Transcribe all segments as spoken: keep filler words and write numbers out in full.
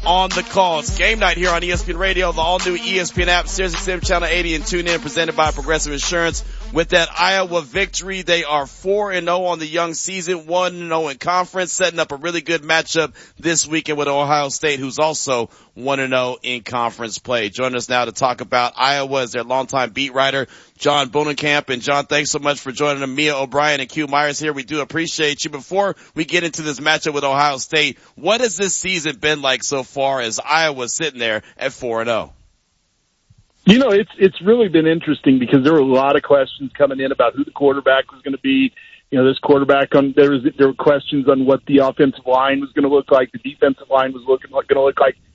on the call. It's game night here on E S P N Radio, the all-new E S P N app, Sirius X M Channel eighty, and tune in, presented by Progressive Insurance. With that Iowa victory, they are four and oh on the young season, one and oh in conference, setting up a really good matchup this weekend with Ohio State, who's also one and oh in conference play. Join us now to talk about Iowa as their longtime beat writer, John Bohnenkamp. And John, thanks so much for joining us. Mia O'Brien and Q Myers here. We do appreciate you. Before we get into this matchup with Ohio State, what has this season been like so far as Iowa sitting there at four and oh? You know, it's it's really been interesting because there were a lot of questions coming in about who the quarterback was going to be. You know, this quarterback on there was there were questions on what the offensive line was going to look like, the defensive line was looking going to look like.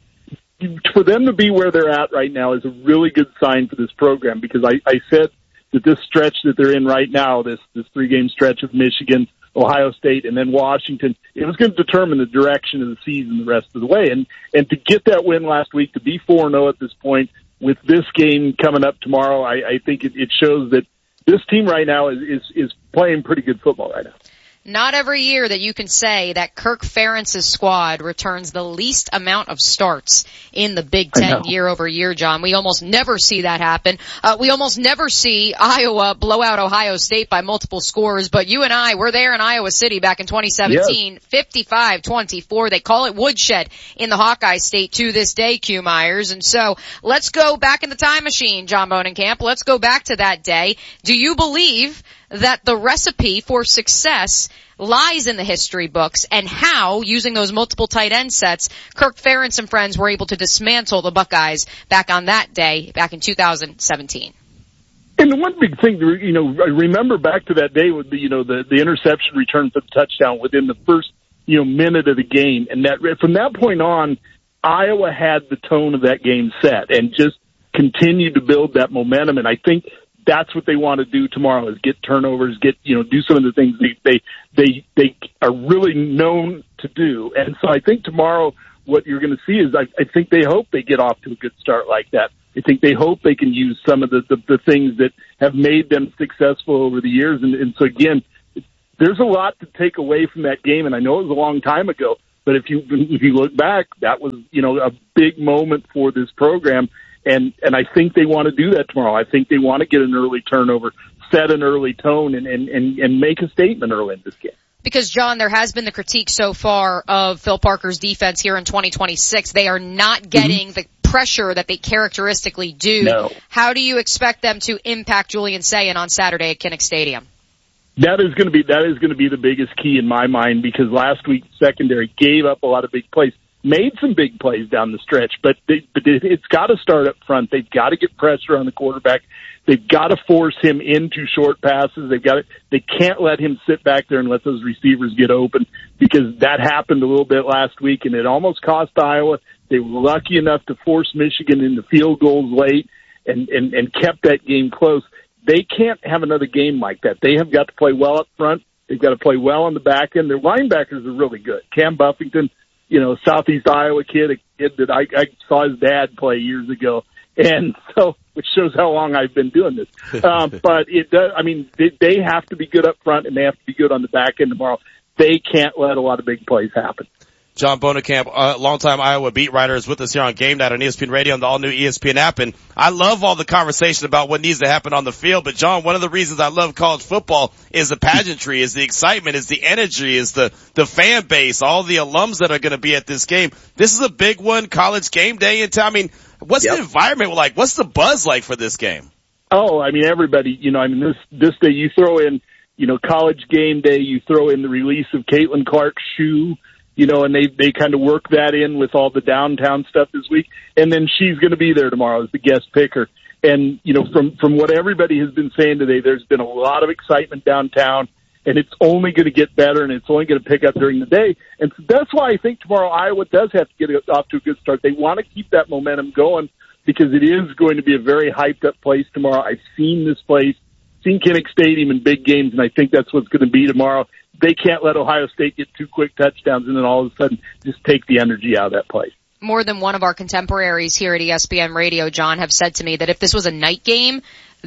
For them to be where they're at right now is a really good sign for this program, because I, I said that this stretch that they're in right now, this this three game stretch of Michigan, Ohio State, and then Washington, it was going to determine the direction of the season the rest of the way. And and to get that win last week, to be four and oh at this point, with this game coming up tomorrow, I, I think it, it shows that this team right now is, is, is playing pretty good football right now. Not every year that you can say that Kirk Ferentz's squad returns the least amount of starts in the Big Ten year over year, John. We almost never see that happen. Uh, we almost never see Iowa blow out Ohio State by multiple scores, but you and I were there in Iowa City back in twenty seventeen, yes. fifty-five twenty-four. They call it Woodshed in the Hawkeye State to this day, Q Myers. And so let's go back in the time machine, John Bohnenkamp. Let's go back to that day. Do you believe that the recipe for success lies in the history books, and how, using those multiple tight end sets, Kirk Ferentz and friends were able to dismantle the Buckeyes back on that day, back in two thousand seventeen? And the one big thing, you know, I remember back to that day with the, you know, the, the interception return for the touchdown within the first, you know, minute of the game. And that, from that point on, Iowa had the tone of that game set and just continued to build that momentum. And I think that's what they want to do tomorrow, is get turnovers, get, you know, do some of the things they, they, they, they are really known to do. And so I think tomorrow what you're going to see is I, I think they hope they get off to a good start like that. I think they hope they can use some of the, the, the things that have made them successful over the years. And, and so again, there's a lot to take away from that game. And I know it was a long time ago, but if you, if you look back, that was, you know, a big moment for this program. And, and I think they want to do that tomorrow. I think they want to get an early turnover, set an early tone, and, and, and, and make a statement early in this game. Because, John, there has been the critique so far of Phil Parker's defense here in twenty twenty-six. They are not getting mm-hmm. the pressure that they characteristically do. No. How do you expect them to impact Julian Sayin on Saturday at Kinnick Stadium? That is going to be, that is going to be the biggest key in my mind, because last week secondary gave up a lot of big plays. Made some big plays down the stretch, but, they, but it's got to start up front. They've got to get pressure on the quarterback. They've got to force him into short passes. They've got to, they can't let him sit back there and let those receivers get open, because that happened a little bit last week, and it almost cost Iowa. They were lucky enough to force Michigan into field goals late and, and, and kept that game close. They can't have another game like that. They have got to play well up front. They've got to play well on the back end. Their linebackers are really good. Cam Buffington, you know, Southeast Iowa kid, a kid that I, I saw his dad play years ago. And so, which shows how long I've been doing this. Um, but it does, I mean, they, they have to be good up front, and they have to be good on the back end tomorrow. They can't let a lot of big plays happen. John Bohnenkamp, uh, longtime Iowa beat writer, is with us here on Game Night on E S P N Radio and the all-new E S P N app. And I love all the conversation about what needs to happen on the field. But, John, one of the reasons I love college football is the pageantry, is the excitement, is the energy, is the, the fan base, all the alums that are going to be at this game. This is a big one, college game day in town. I mean, what's yep. the environment like? What's the buzz like for this game? Oh, I mean, everybody, you know, I mean, this, this day you throw in, you know, college game day, you throw in the release of Caitlin Clark's shoe, you know, and they, they kind of work that in with all the downtown stuff this week. And then she's going to be there tomorrow as the guest picker. And, you know, from, from what everybody has been saying today, there's been a lot of excitement downtown, and it's only going to get better, and it's only going to pick up during the day. And so that's why I think tomorrow Iowa does have to get off to a good start. They want to keep that momentum going, because it is going to be a very hyped up place tomorrow. I've seen this place, seen Kinnick Stadium in big games, and I think that's what's going to be tomorrow. They can't let Ohio State get two quick touchdowns and then all of a sudden just take the energy out of that place. More than one of our contemporaries here at E S P N Radio, John, have said to me that if this was a night game,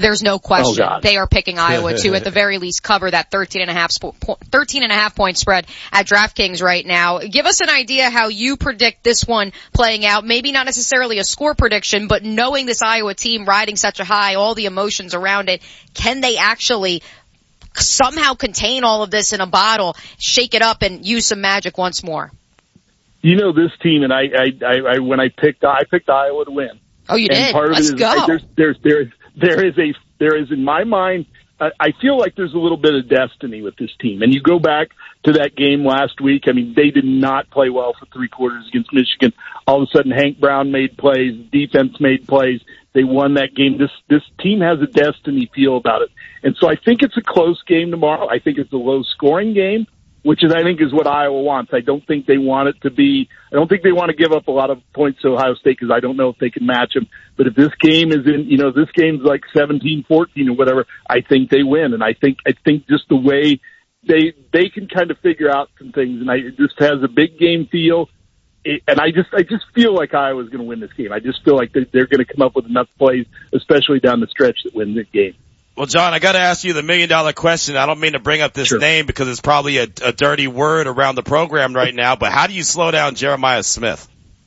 there's no question oh, they are picking Iowa to at the very least cover that thirteen and a half thirteen and a half point spread at DraftKings right now. Give us an idea how you predict this one playing out. Maybe not necessarily a score prediction, but knowing this Iowa team riding such a high, all the emotions around it, can they actually somehow contain all of this in a bottle, shake it up, and use some magic once more? You know this team, and I, I, I, I when I picked, I picked Iowa to win. Oh, you and did? Part of Let's it is, go. I, there's, there's, there, there is a, there is in my mind, I, I feel like there's a little bit of destiny with this team. And you go back to that game last week. I mean, they did not play well for three quarters against Michigan. All of a sudden, Hank Brown made plays, defense made plays. They won that game. This, this team has a destiny feel about it. And so I think it's a close game tomorrow. I think it's a low scoring game, which is, I think, is what Iowa wants. I don't think they want it to be, I don't think they want to give up a lot of points to Ohio State because I don't know if they can match them. But if this game is in, you know, this game's like seventeen fourteen or whatever, I think they win. And I think, I think just the way they, they can kind of figure out some things. And I, it just has a big game feel. It, and I just, I just feel like Iowa's going to win this game. I just feel like they're, they're going to come up with enough plays, especially down the stretch, that win this game. Well, John, I got to ask you the million dollar question. I don't mean to bring up this sure. name because it's probably a, a dirty word around the program right now, but how do you slow down Jeremiah Smith?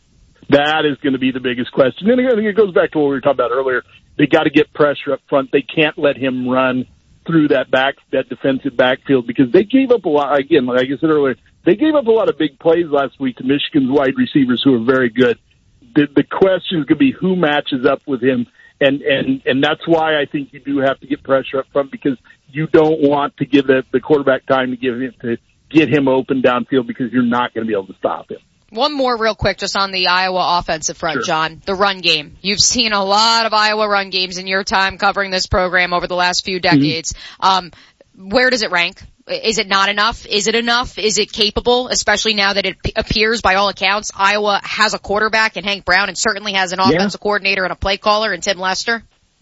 That is going to be the biggest question. And I think it goes back to what we were talking about earlier. They got to get pressure up front. They can't let him run through that back, that defensive backfield, because they gave up a lot. Again, like I said earlier, they gave up a lot of big plays last week to Michigan's wide receivers who are very good. The, the question is going to be who matches up with him. And, and, and that's why I think you do have to get pressure up front, because you don't want to give the, the quarterback time to give him, to get him open downfield, because you're not going to be able to stop him. One more real quick just on the Iowa offensive front, sure. John. The run game. You've seen a lot of Iowa run games in your time covering this program over the last few decades. Mm-hmm. Um, where does it rank? Is it not enough? Is it enough? Is it capable? Especially now that it p- appears, by all accounts, Iowa has a quarterback in Hank Brown and certainly has an offensive yeah. coordinator and a play caller in Tim Lester.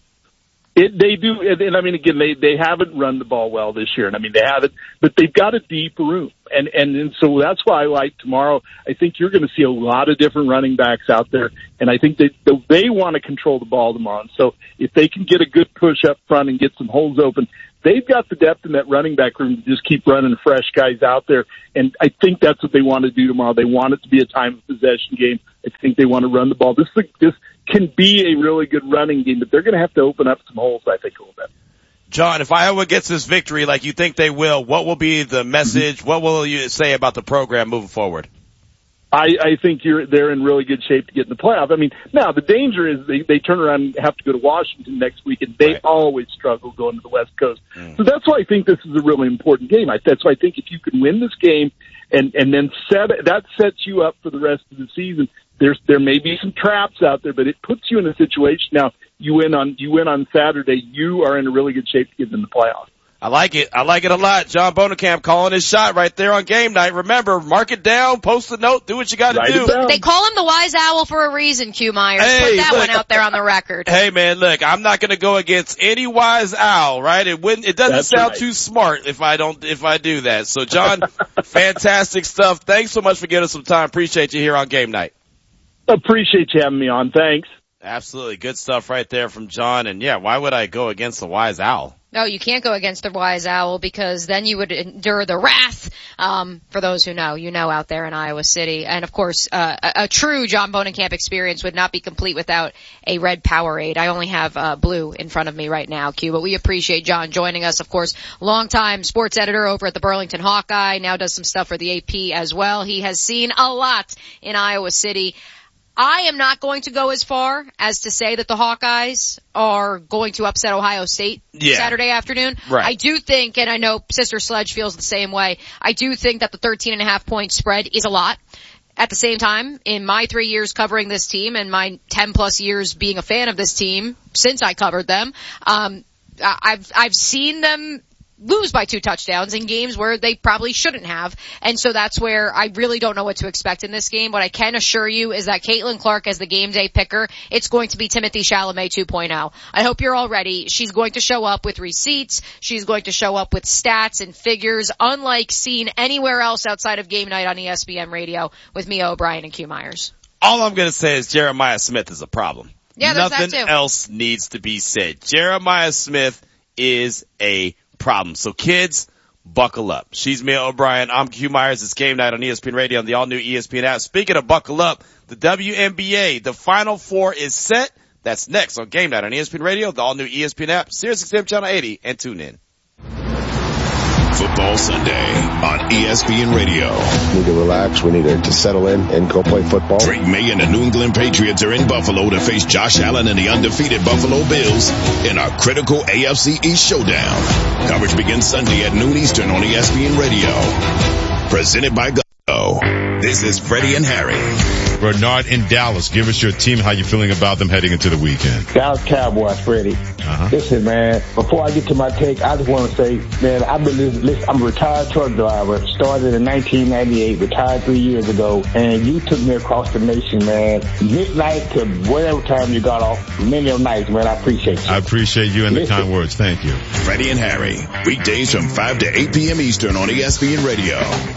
It, they do, and, and I mean, again, they, they haven't run the ball well this year, and I mean, they haven't, but they've got a deep room, and, and, and so that's why I like tomorrow. I think you're going to see a lot of different running backs out there, and I think they, they want to control the ball tomorrow, and so if they can get a good push up front and get some holes open, they've got the depth in that running back room to just keep running fresh guys out there, and I think that's what they want to do tomorrow. They want it to be a time of possession game. I think they want to run the ball. This, this can be a really good running game, but they're going to have to open up some holes, I think, a little bit. John, if Iowa gets this victory like you think they will, what will be the message? Mm-hmm. What will you say about the program moving forward? I, I think you're, they're in really good shape to get in the playoff. I mean, now the danger is they, they turn around and have to go to Washington next week, and they right. always struggle going to the West Coast. Mm. So that's why I think this is a really important game. I, that's why I think if you can win this game and, and then set it, that sets you up for the rest of the season. There's, there may be some traps out there, but it puts you in a situation. Now, you win on, you win on Saturday, you are in a really good shape to get in the playoffs. I like it. I like it a lot. John Bohnenkamp calling his shot right there on game night. Remember, mark it down, post a note, do what you got to do. They call him the Wise Owl for a reason, Q Myers. Hey, Put that look, one out there on the record. Hey man, look, I'm not going to go against any Wise Owl, right? It wouldn't. It doesn't That's sound right. too smart if I don't. If I do that. So, John, fantastic stuff. Thanks so much for giving us some time. Appreciate you here on game night. Appreciate you having me on. Thanks. Absolutely. Good stuff right there from John. And yeah, why would I go against the Wise Owl? No, you can't go against the Wise Owl because then you would endure the wrath, um, for those who know, you know, out there in Iowa City. And of course, uh, a, a true John Bohnenkamp experience would not be complete without a red Powerade. I only have, uh, blue in front of me right now, Q, but we appreciate John joining us. Of course, longtime sports editor over at the Burlington Hawkeye, now does some stuff for the A P as well. He has seen a lot in Iowa City. I am not going to go as far as to say that the Hawkeyes are going to upset Ohio State yeah. Saturday afternoon. Right. I do think, and I know Sister Sledge feels the same way, I do think that the thirteen and a half point spread is a lot. At the same time, in my three years covering this team and my ten plus years being a fan of this team since I covered them, um, I've, I've seen them lose by two touchdowns in games where they probably shouldn't have. And so that's where I really don't know what to expect in this game. What I can assure you is that Caitlin Clark as the game day picker, it's going to be Timothy Chalamet two point oh. I hope you're all ready. She's going to show up with receipts. She's going to show up with stats and figures, unlike seen anywhere else outside of game night on E S P N radio with me, O'Brien, and Q Myers. All I'm going to say is Jeremiah Smith is a problem. Yeah, there's Nothing that too. else needs to be said. Jeremiah Smith is a problem. So kids, buckle up. She's Mia O'Brien. I'm Q Myers. It's game night on E S P N Radio on the all new E S P N app. Speaking of buckle up, the W N B A, the Final Four is set. That's next on game night on E S P N Radio, the all new E S P N app, Sirius X M Channel eighty, and tune in. Football Sunday on E S P N Radio. We need to relax. We need to, to settle in and go play football. Drake May and the New England Patriots are in Buffalo to face Josh Allen and the undefeated Buffalo Bills in a critical A F C East showdown. Coverage begins Sunday at noon Eastern on E S P N Radio. Presented by Go. This is Freddie and Harry. Bernard in Dallas, give us your team. How you feeling about them heading into the weekend? Dallas Cowboys, Freddie. Uh-huh. Listen, man, before I get to my take, I just want to say, man, I've been listen, I'm a retired truck driver. Started in nineteen ninety-eight, retired three years ago, and you took me across the nation, man. Midnight to whatever time you got off, many of nights, man. I appreciate you. I appreciate you and the Listen. kind words. Thank you. Freddie and Harry, weekdays from five to eight p.m. Eastern on E S P N Radio.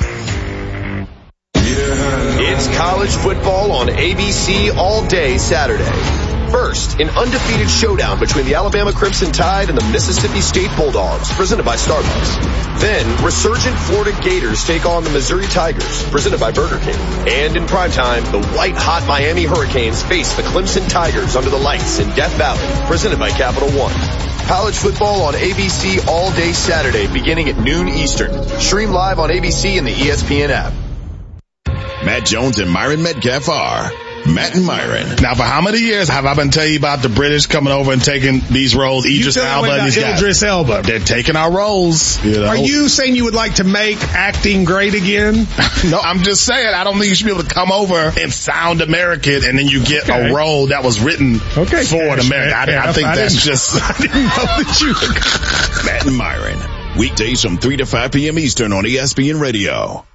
It's college football on A B C all day Saturday. First, an undefeated showdown between the Alabama Crimson Tide and the Mississippi State Bulldogs, presented by Starbucks. Then, resurgent Florida Gators take on the Missouri Tigers, presented by Burger King. And in primetime, the white-hot Miami Hurricanes face the Clemson Tigers under the lights in Death Valley, presented by Capital One. College football on A B C all day Saturday, beginning at noon Eastern. Stream live on A B C and the E S P N app. Matt Jones and Myron Metcalf are Matt and Myron. Now, for how many years have I been telling you about the British coming over and taking these roles? Idris Elba and these guys. Idris Elba. They're taking our roles. You know? Are you saying you would like to make acting great again? No, I'm just saying I don't think you should be able to come over and sound American and then you get okay. a role that was written okay, for an American. I, I think I that's just... I didn't know that you... Matt and Myron. Weekdays from three to five p.m. Eastern on E S P N Radio.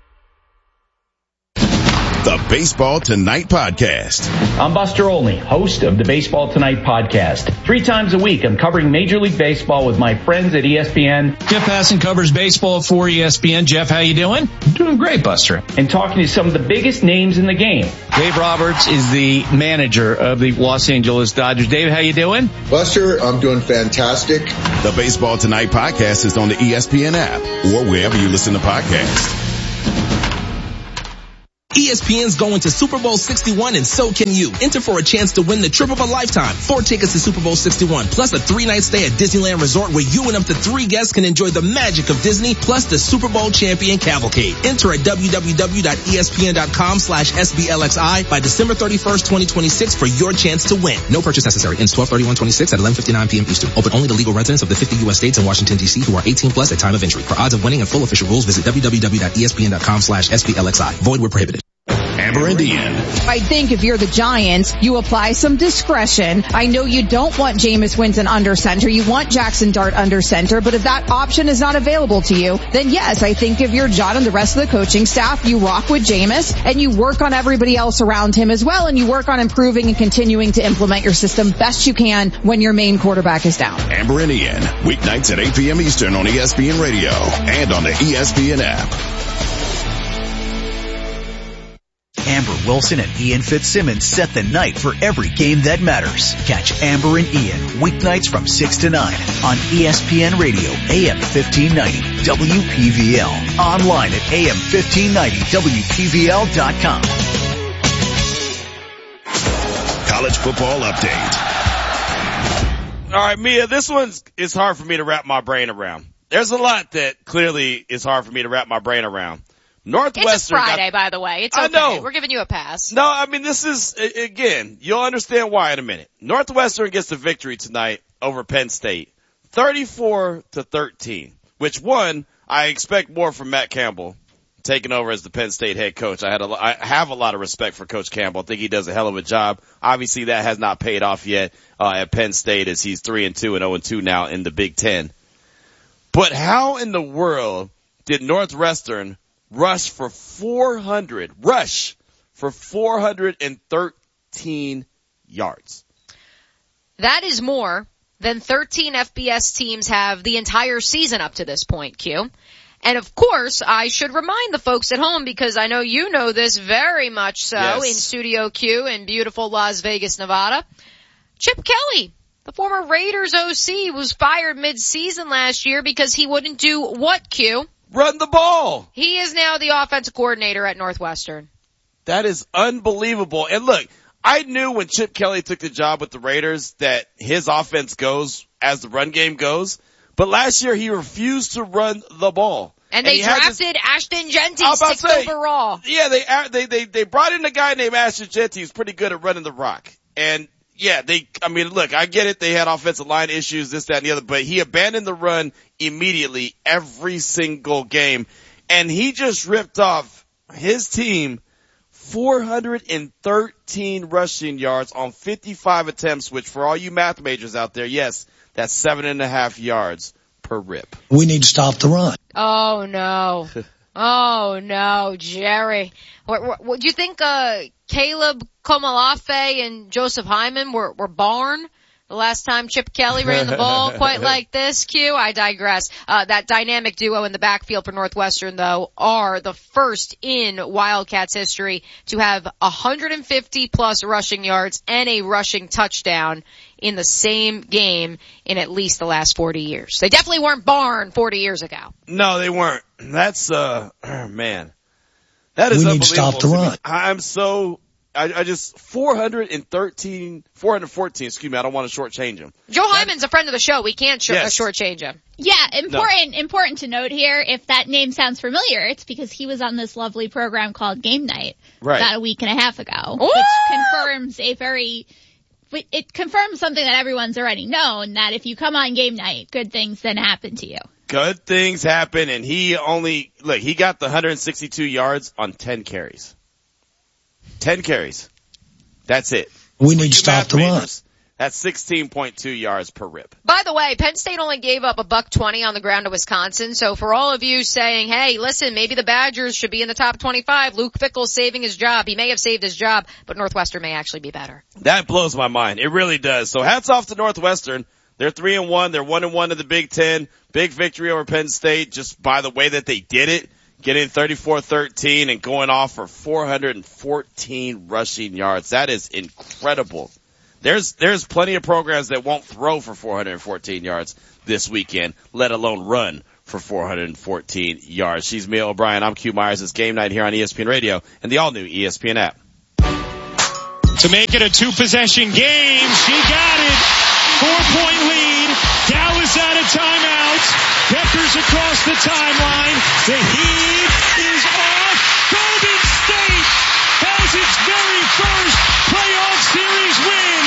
The Baseball Tonight Podcast. I'm Buster Olney, host of the Baseball Tonight Podcast. Three times a week, I'm covering Major League Baseball with my friends at E S P N. Jeff Passan covers baseball for E S P N. Jeff, how you doing? Doing great, Buster. And talking to some of the biggest names in the game. Dave Roberts is the manager of the Los Angeles Dodgers. Dave, how you doing? Buster, I'm doing fantastic. The Baseball Tonight Podcast is on the E S P N app or wherever you listen to podcasts. E S P N's going to Super Bowl sixty-one and so can you. Enter for a chance to win the trip of a lifetime. Four tickets to Super Bowl sixty-one plus a three-night stay at Disneyland Resort where you and up to three guests can enjoy the magic of Disney plus the Super Bowl champion cavalcade. Enter at w w w dot e s p n dot com slash s b l x i by December thirty-first, twenty twenty-six for your chance to win. No purchase necessary. Ends twelve thirty-one twenty-six at eleven fifty-nine p.m. Eastern. Open only to legal residents of the fifty U S states and Washington, D C who are eighteen plus at time of entry. For odds of winning and full official rules, visit w w w dot e s p n dot com slash s b l x i. Void where prohibited. Amber and Ian. I think if you're the Giants, you apply some discretion. I know you don't want Jameis Winston under center. You want Jackson Dart under center. But if that option is not available to you, then yes, I think if you're John and the rest of the coaching staff, you rock with Jameis and you work on everybody else around him as well. And you work on improving and continuing to implement your system best you can when your main quarterback is down. Amber and Ian, weeknights at eight p.m. Eastern on E S P N Radio and on the E S P N app. Amber Wilson and Ian Fitzsimmons set the night for every game that matters. Catch Amber and Ian weeknights from six to nine on E S P N Radio, A M fifteen ninety, W P V L. Online at A M fifteen ninety W P V L dot com. College football update. All right, Mia, this one's is hard for me to wrap my brain around. There's a lot that clearly is hard for me to wrap my brain around. Northwestern. It's a Friday, got, by the way. It's okay. I know. We're giving you a pass. No, I mean, this is, again, you'll understand why in a minute. Northwestern gets the victory tonight over Penn State. thirty-four to thirteen, which one, I expect more from Matt Campbell taking over as the Penn State head coach. I had a, I have a lot of respect for Coach Campbell. I think he does a hell of a job. Obviously that has not paid off yet, uh, at Penn State as he's three and two and oh and two now in the Big Ten. But how in the world did Northwestern rush for four hundred, rush for four hundred thirteen yards? That is more than thirteen F B S teams have the entire season up to this point, Q. And of course, I should remind the folks at home, because I know you know this very much so, yes, in Studio Q in beautiful Las Vegas, Nevada. Chip Kelly, the former Raiders O C, was fired mid-season last year because he wouldn't do what, Q? Run the ball. He is now the offensive coordinator at Northwestern. That is unbelievable. And look, I knew when Chip Kelly took the job with the Raiders that his offense goes as the run game goes. But last year he refused to run the ball. And, and they drafted this, Ashton Jeanty sixth say, overall. Yeah, they, they, they, they brought in a guy named Ashton Jeanty who's pretty good at running the rock. And yeah, they, I mean, look, I get it. They had offensive line issues, this, that, and the other, but he abandoned the run immediately every single game. And he just ripped off his team four hundred thirteen rushing yards on fifty-five attempts, which for all you math majors out there, yes, that's seven and a half yards per rip. We need to stop the run. Oh no. Oh no, Jerry. What, what, what do you think, uh, Caleb Komalafe and Joseph Hyman were, were born the last time Chip Kelly ran the ball quite like this, Q? I digress. Uh, that dynamic duo in the backfield for Northwestern, though, are the first in Wildcats history to have one hundred fifty plus rushing yards and a rushing touchdown in the same game in at least the last forty years. They definitely weren't born forty years ago. No, they weren't. That's, uh, man, that is we unbelievable. We need to stop the run. I'm so, I, I just, four hundred thirteen, four hundred fourteen, excuse me, I don't want to shortchange him. Joe that, Hyman's a friend of the show. We can't short, yes. uh, shortchange him. Yeah, important, no. important to note here, if that name sounds familiar, it's because he was on this lovely program called Game Night right. about a week and a half ago, Ooh! which confirms a very, it confirms something that everyone's already known, that if you come on Game Night, good things then happen to you. Good things happen, and he only, look, he got the one hundred sixty-two yards on ten carries. ten carries. That's it. We need to stop the run. That's sixteen point two yards per rip. By the way, Penn State only gave up a buck twenty on the ground to Wisconsin. So for all of you saying, hey, listen, maybe the Badgers should be in the top twenty-five, Luke Fickell's saving his job. He may have saved his job, but Northwestern may actually be better. That blows my mind. It really does. So hats off to Northwestern. They're three and one. They're one and one in the Big Ten. Big victory over Penn State just by the way that they did it. Getting thirty-four thirteen and going off for four hundred fourteen rushing yards. That is incredible. There's, there's plenty of programs that won't throw for four hundred fourteen yards this weekend, let alone run for four hundred fourteen yards. She's Mia O'Brien. I'm Q Myers. It's Game Night here on E S P N Radio and the all-new E S P N app. To make it a two-possession game, she got it. Four-point lead. Dallas out of timeouts. Peppers across the timeline. The heat is off. Golden State has its very first playoff series win.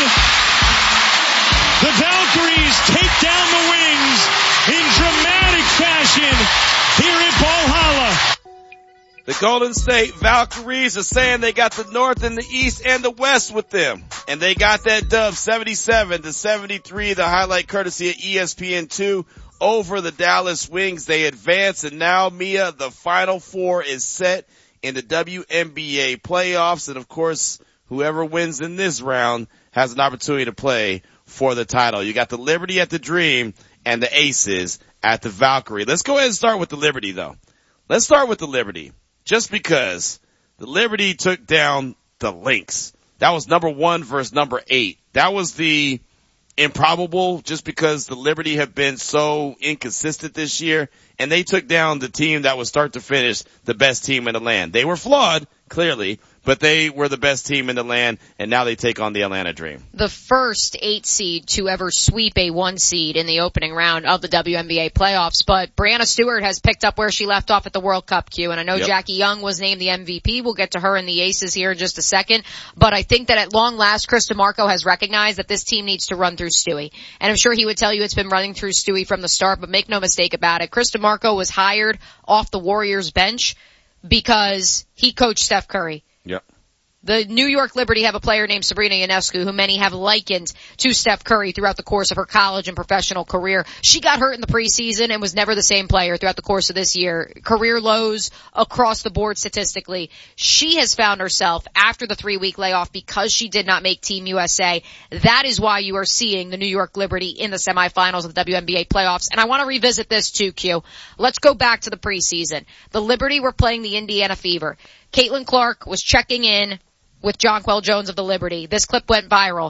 The Valkyries take down the Wings in dramatic fashion here at Valhalla. The Golden State Valkyries are saying they got the North and the East and the West with them. And they got that dub seventy-seven to seventy-three, the highlight courtesy of E S P N two over the Dallas Wings. They advance, and now, Mia, the Final Four is set in the W N B A playoffs. And of course, whoever wins in this round has an opportunity to play for the title. You got the Liberty at the Dream and the Aces at the Valkyrie. Let's go ahead and start with the Liberty, though. Let's start with the Liberty. Just because the Liberty took down the Lynx. That was number one versus number eight. That was the improbable just because the Liberty have been so inconsistent this year, and they took down the team that was start to finish the best team in the land. They were flawed, clearly, but they were the best team in the land, and now they take on the Atlanta Dream. The first eight seed to ever sweep a one seed in the opening round of the W N B A playoffs, but Brianna Stewart has picked up where she left off at the World Cup, Q, and I know yep. Jackie Young was named the M V P. We'll get to her and the Aces here in just a second, but I think that at long last, Chris DeMarco has recognized that this team needs to run through Stewie, and I'm sure he would tell you it's been running through Stewie from the start, but make no mistake about it, Chris DeMarco was hired off the Warriors bench because he coached Steph Curry. Yep. The New York Liberty have a player named Sabrina Ionescu, who many have likened to Steph Curry throughout the course of her college and professional career. She got hurt in the preseason and was never the same player throughout the course of this year. Career lows across the board statistically. She has found herself after the three-week layoff because she did not make Team U S A. That is why you are seeing the New York Liberty in the semifinals of the W N B A playoffs. And I want to revisit this too, Q. Let's go back to the preseason. The Liberty were playing the Indiana Fever. Caitlin Clark was checking in with Jonquel Jones of the Liberty. This clip went viral.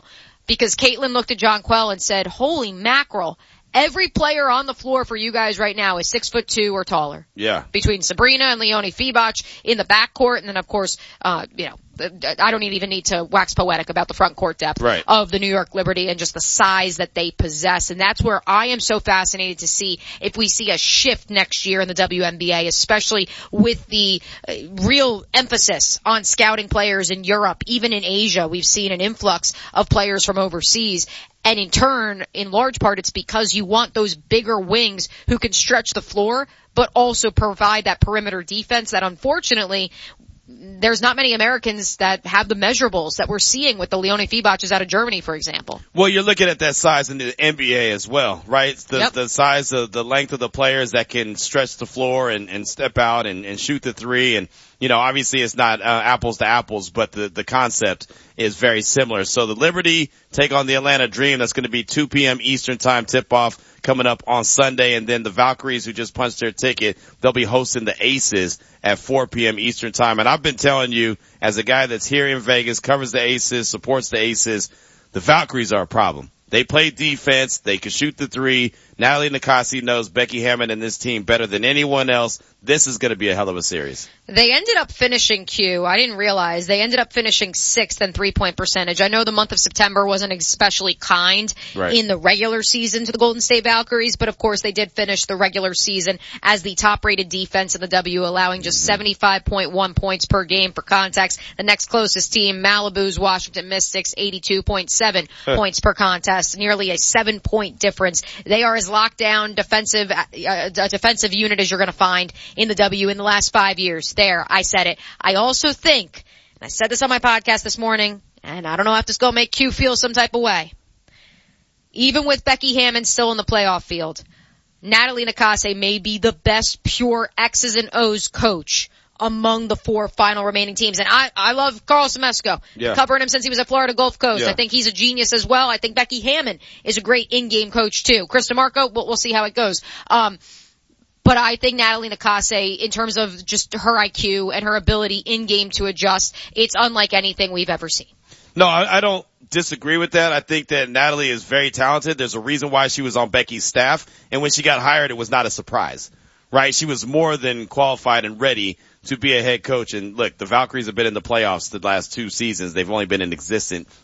because Caitlin looked at Jonquel and said, holy mackerel, every player on the floor for you guys right now is six foot two or taller. Yeah. Between Sabrina and Leonie Fibach in the backcourt, and then of course, uh, you know, I don't even need to wax poetic about the front court depth right. of the New York Liberty and just the size that they possess. And that's where I am so fascinated to see if we see a shift next year in the W N B A, especially with the uh, real emphasis on scouting players in Europe. Even in Asia, we've seen an influx of players from overseas. And in turn, in large part, it's because you want those bigger wings who can stretch the floor, but also provide that perimeter defense that unfortunately there's not many Americans that have the measurables that we're seeing with the Leonie Fibaches out of Germany, for example. Well, you're looking at that size in the N B A as well, right? The, yep. the size of the length of the players that can stretch the floor and, and step out and, and shoot the three. And, you know, obviously it's not uh, apples to apples, but the, the concept is very similar. So the Liberty take on the Atlanta Dream. That's going to be two p.m. Eastern time tip-off coming up on Sunday. And then the Valkyries, who just punched their ticket, they'll be hosting the Aces at four p.m. Eastern time. And I've been telling you, as a guy that's here in Vegas, covers the Aces, supports the Aces, the Valkyries are a problem. They play defense. They can shoot the three. Natalie Nakasi knows Becky Hammon and this team better than anyone else. This is going to be a hell of a series. They ended up finishing, Q, I didn't realize, they ended up finishing sixth in three-point percentage. I know the month of September wasn't especially kind right. in the regular season to the Golden State Valkyries, but of course they did finish the regular season as the top-rated defense in the W, allowing just seventy-five point one points per game for context. The next closest team, Malibu's Washington Mystics, eighty-two point seven points per contest, nearly a seven-point difference. They are as locked down defensive, uh, a defensive unit as you're going to find in the W in the last five years. There, I said it. I also think, and I said this on my podcast this morning, and I don't know if this is going to make Q feel some type of way. Even with Becky Hammon still in the playoff field, Natalie Nakase may be the best pure X's and O's coach among the four final remaining teams. And I, I love Carl Semesco. Yeah. Covering him since he was at Florida Gulf Coast. Yeah. I think he's a genius as well. I think Becky Hammon is a great in-game coach too. Chris DeMarco, we'll, we'll see how it goes. Um, But I think Natalie Nakase, in terms of just her I Q and her ability in-game to adjust, it's unlike anything we've ever seen. No, I, I don't disagree with that. I think that Natalie is very talented. There's a reason why she was on Becky's staff. And when she got hired, it was not a surprise, right? She was more than qualified and ready to be a head coach. And look, the Valkyries have been in the playoffs the last two seasons. They've only been in existence